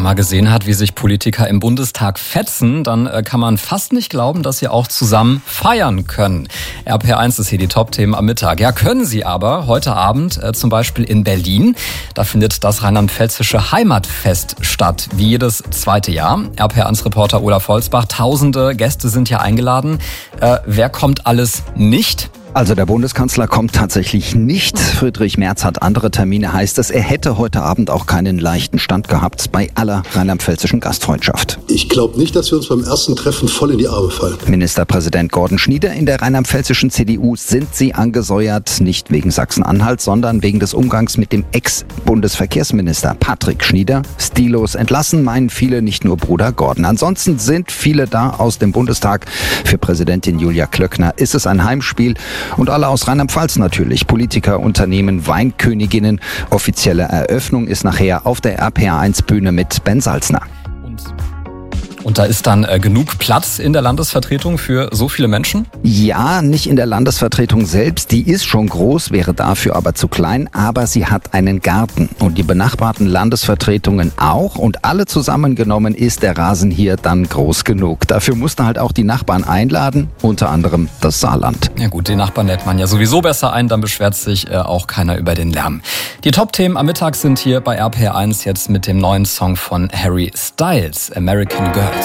mal gesehen hat, wie sich Politiker im Bundestag fetzen, dann kann man fast nicht glauben, dass sie auch zusammen feiern können. RPR1 ist hier die Top-Themen am Mittag. Ja, können sie aber heute Abend zum Beispiel in Berlin. Da findet das rheinland-pfälzische Heimatfest statt, wie jedes zweite Jahr. RPR1-Reporter Olaf Holzbach, tausende Gäste sind ja eingeladen. Wer kommt alles nicht? Also der Bundeskanzler kommt tatsächlich nicht. Friedrich Merz hat andere Termine, heißt es. Er hätte heute Abend auch keinen leichten Stand gehabt bei aller rheinland-pfälzischen Gastfreundschaft. Ich glaube nicht, dass wir uns beim ersten Treffen voll in die Arme fallen. Ministerpräsident Gordon Schnieder in der rheinland-pfälzischen CDU sind sie angesäuert, nicht wegen Sachsen-Anhalt, sondern wegen des Umgangs mit dem Ex-Bundesverkehrsminister Patrick Schnieder. Stillos entlassen, meinen viele, nicht nur Bruder Gordon. Ansonsten sind viele da aus dem Bundestag. Für Präsidentin Julia Klöckner ist es ein Heimspiel. Und alle aus Rheinland-Pfalz natürlich. Politiker, Unternehmen, Weinköniginnen. Offizielle Eröffnung ist nachher auf der RPR1-Bühne mit Ben Salzner. Und da ist dann genug Platz in der Landesvertretung für so viele Menschen? Ja, nicht in der Landesvertretung selbst. Die ist schon groß, wäre dafür aber zu klein. Aber sie hat einen Garten. Und die benachbarten Landesvertretungen auch. Und alle zusammengenommen ist der Rasen hier dann groß genug. Dafür musste halt auch die Nachbarn einladen. Unter anderem das Saarland. Ja gut, die Nachbarn lädt man ja sowieso besser ein. Dann beschwert sich auch keiner über den Lärm. Die Top-Themen am Mittag sind hier bei RPR1 jetzt mit dem neuen Song von Harry Styles, American Girl.